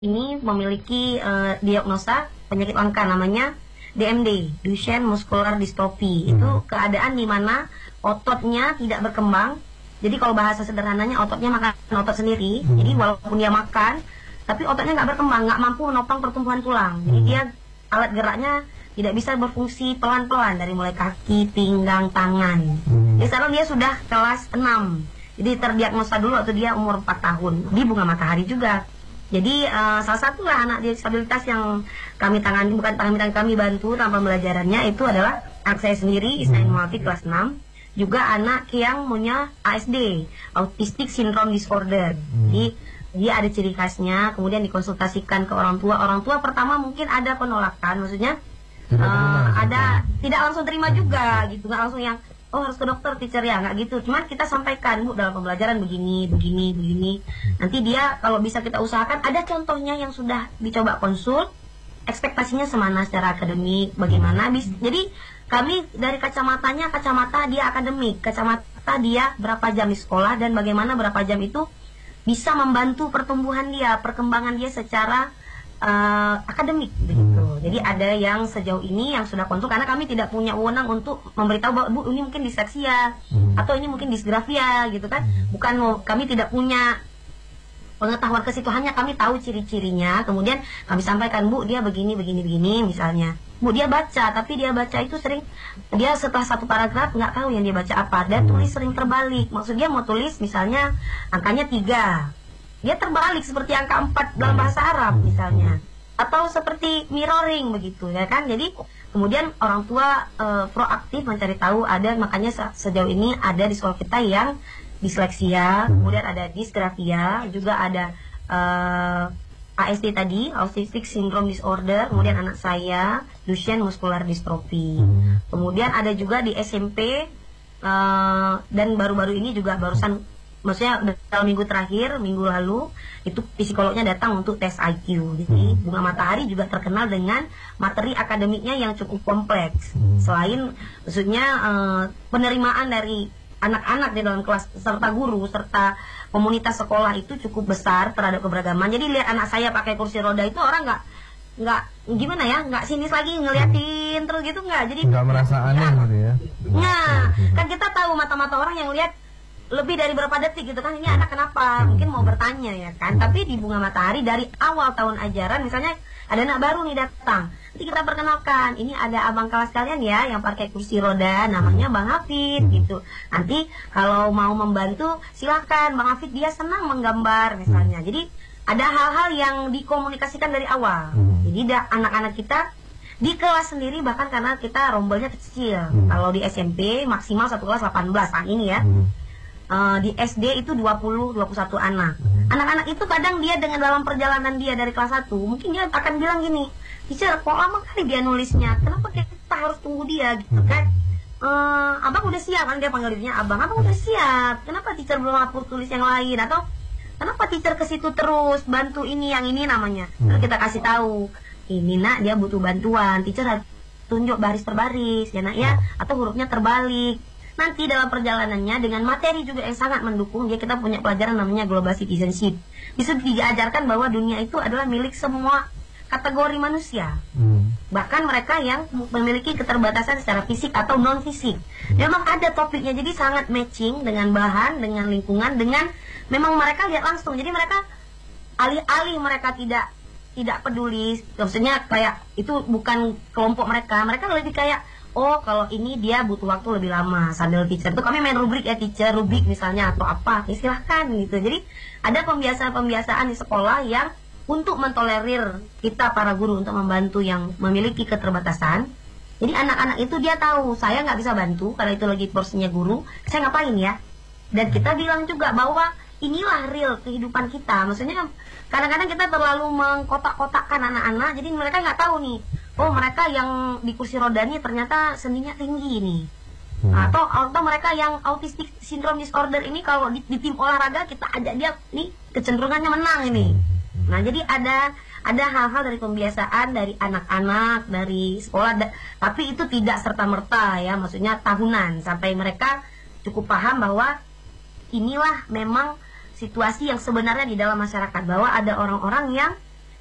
ini memiliki diagnosa penyakit langka namanya DMD, Duchenne Muscular Dystrophy. Itu keadaan di mana ototnya tidak berkembang. Jadi kalau bahasa sederhananya ototnya makan otot sendiri. Jadi walaupun dia makan, tapi ototnya nggak berkembang, nggak mampu menopang pertumbuhan tulang. Jadi dia alat geraknya tidak bisa berfungsi pelan-pelan dari mulai kaki, pinggang, tangan. Jadi sekarang dia sudah kelas 6. Jadi terdiagnosa dulu waktu dia umur 4 tahun di Bunga Matahari juga. Jadi salah satu lah anak disabilitas yang kami tangani, bukan kami bantu tanpa pembelajarannya, itu adalah anak saya sendiri, Isnain Multi kelas 6. Juga anak yang punya ASD, Autistic Syndrome Disorder. Jadi dia ada ciri khasnya, kemudian dikonsultasikan ke orang tua. Orang tua pertama mungkin ada penolakan, maksudnya ada tidak langsung terima juga gitu, nggak langsung yang oh harus ke dokter teacher ya, nggak gitu. Cuman kita sampaikan, Bu, dalam pembelajaran begini. Nanti dia kalau bisa kita usahakan, ada contohnya yang sudah dicoba konsul, ekspektasinya semana secara akademik, bagaimana. Jadi kami dari kacamata dia akademik, kacamata dia berapa jam di sekolah, dan bagaimana berapa jam itu bisa membantu pertumbuhan dia, perkembangan dia secara akademik begitu. Jadi ada yang sejauh ini yang sudah konsul, karena kami tidak punya wewenang untuk memberitahu bahwa Bu ini mungkin disleksia atau ini mungkin disgrafia gitu kan. Bukan, kami tidak punya pengetahuan ke situ, hanya kami tahu ciri-cirinya, kemudian kami sampaikan, Bu dia begini misalnya. Bu dia baca, tapi dia baca itu sering, dia setelah satu paragraf nggak tahu yang dia baca apa, dia tulis sering terbalik. Maksud dia mau tulis misalnya angkanya 3, dia terbalik seperti angka 4 dalam bahasa Arab misalnya, atau seperti mirroring begitu ya kan. Jadi kemudian orang tua proaktif mencari tahu, ada makanya sejauh ini ada di sekolah kita yang disleksia, kemudian ada disgrafia, juga ada ASD tadi, Autistic Syndrome Disorder, kemudian anak saya Duchenne Muscular Dystrophy. Kemudian ada juga di SMP, dan baru-baru ini juga barusan, maksudnya dalam minggu terakhir, minggu lalu, itu psikolognya datang untuk tes IQ. Jadi Bunga Matahari juga terkenal dengan materi akademiknya yang cukup kompleks. Selain maksudnya penerimaan dari anak-anak di dalam kelas, serta guru, serta komunitas sekolah itu cukup besar terhadap keberagaman. Jadi lihat anak saya pakai kursi roda itu orang nggak gimana ya, nggak sinis lagi ngeliatin terus gitu, nggak. Jadi nggak merasa aneh gitu ya. Nah, kan kita tahu mata-mata orang yang lihat lebih dari berapa detik gitu kan, ini anak kenapa, mungkin mau bertanya ya kan. Tapi di Bunga Matahari dari awal tahun ajaran, misalnya ada anak baru nih datang, nanti kita perkenalkan, ini ada abang kelas kalian ya yang pakai kursi roda, namanya Bang Hafid gitu. Nanti kalau mau membantu silakan, Bang Hafid dia senang menggambar misalnya. Jadi ada hal-hal yang dikomunikasikan dari awal. Jadi anak-anak kita di kelas sendiri, bahkan karena kita rombelnya kecil, kalau di SMP maksimal satu kelas 18 nah ini ya. Di SD itu 20-21 anak. Anak-anak itu kadang dia dengan dalam perjalanan dia dari kelas 1, mungkin dia akan bilang gini, teacher kok lama kali dia nulisnya, kenapa kita harus tunggu dia gitu kan. Abang udah siap, kan dia panggil dirinya abang udah siap, kenapa teacher belum hapus tulis yang lain, atau kenapa teacher ke situ terus bantu ini yang ini namanya. Lalu kita kasih tahu, ini nak dia butuh bantuan, teacher harus tunjuk baris per baris ya nak ya, atau hurufnya terbalik. Nanti dalam perjalanannya dengan materi juga yang sangat mendukung, ya kita punya pelajaran namanya Global Citizenship. Bisa diajarkan bahwa dunia itu adalah milik semua kategori manusia. Bahkan mereka yang memiliki keterbatasan secara fisik atau non fisik. Memang ada topiknya, jadi sangat matching dengan bahan, dengan lingkungan, dengan memang mereka lihat langsung. Jadi mereka alih-alih mereka tidak peduli, maksudnya kayak itu bukan kelompok mereka lebih kayak, oh kalau ini dia butuh waktu lebih lama sambil teacher. Itu kami main rubrik ya teacher, rubrik misalnya atau apa, ya silahkan gitu. Jadi ada pembiasaan-pembiasaan di sekolah yang untuk mentolerir kita para guru untuk membantu yang memiliki keterbatasan. Jadi anak-anak itu dia tahu, saya nggak bisa bantu karena itu lagi porsinya guru, saya ngapain ya. Dan kita bilang juga bahwa inilah real kehidupan kita. Maksudnya kadang-kadang kita terlalu mengkotak-kotakkan anak-anak, jadi mereka nggak tahu nih, oh mereka yang di kursi roda nih ternyata seninya tinggi nih. Atau mereka yang Autistic Syndrome Disorder ini kalau di tim olahraga kita ajak dia nih kecenderungannya menang ini. Nah jadi ada hal-hal dari pembiasaan dari anak-anak dari sekolah, tapi itu tidak serta-merta ya, maksudnya tahunan sampai mereka cukup paham bahwa inilah memang situasi yang sebenarnya di dalam masyarakat, bahwa ada orang-orang yang